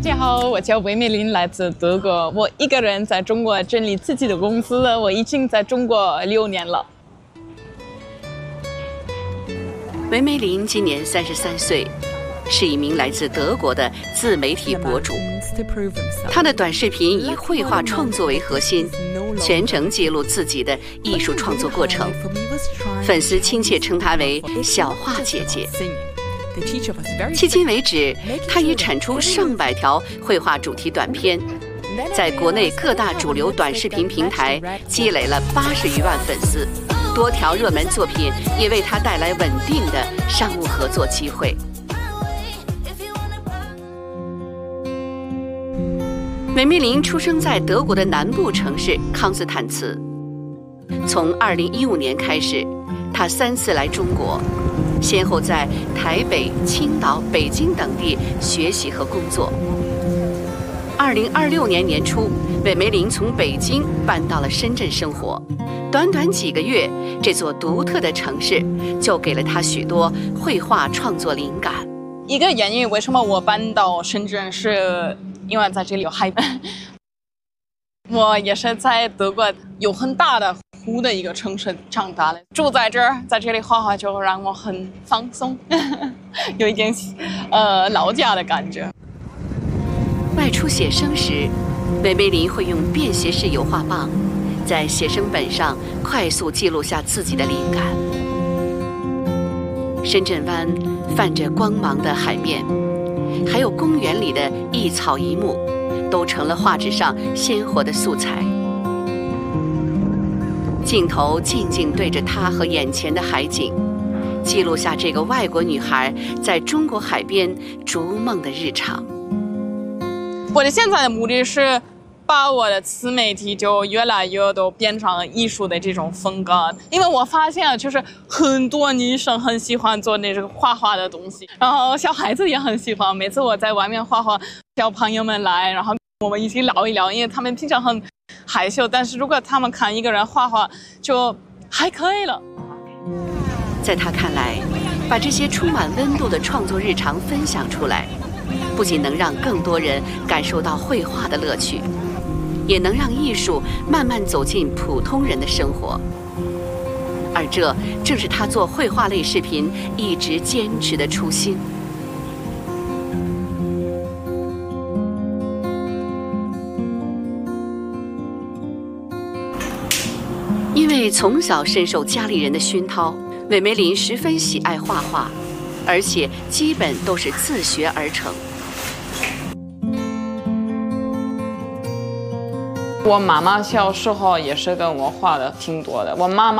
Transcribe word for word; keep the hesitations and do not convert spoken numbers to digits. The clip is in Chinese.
家好，我叫韦美玲，来自德国。我一个人在中国成立自己的公司了，我已经在中国六年了。 韦美玲今年三十三岁，是一名来自德国的自媒体博主。她的短视频以绘画创作为核心，全程记录自己的艺术创作过程。粉丝亲切称她为“小画姐姐”。迄今为止，她已产出上百条绘画主题短片，在国内各大主流短视频平台积累了八十余万粉丝。多条热门作品也为她带来稳定的商务合作机会。韦美玲出生在德国的南部城市康斯坦茨。从二零一五年开始，她三次来中国，先后在台北、青岛、北京等地学习和工作。二零二六年年初，韦美玲从北京搬到了深圳生活。短短几个月，这座独特的城市就给了她许多绘画创作灵感。 一个原因，为什么我搬到深圳，是因为在这里有海。我也是在德国有很大的湖的一个城市长大的，住在这儿，在这里画画就让我很放松，有一点呃老家的感觉。 外出写生时，韦美玲会用便携式油画棒，在写生本上快速记录下自己的灵感。深圳湾泛着光芒的海面，还有公园里的一草一木，都成了画纸上鲜活的素材。镜头静静对着她和眼前的海景，记录下这个外国女孩在中国海边逐梦的日常。 我的现在的目的是把我的自媒体就越来越都变成艺术的这种风格，因为我发现啊，就是很多女生很喜欢做那种画画的东西，然后小孩子也很喜欢。每次我在外面画画，小朋友们来，然后我们一起聊一聊，因为他们平常很害羞，但是如果他们看一个人画画，就还可以了。 在他看来，把这些充满温度的创作日常分享出来，不仅能让更多人感受到绘画的乐趣，也能让艺术慢慢走进普通人的生活。而这正是他做绘画类视频一直坚持的初心。因为从小深受家里人的熏陶，韦美玲十分喜爱画画，而且基本都是自学而成。 我妈妈小时候也是跟我画的挺多的，我妈妈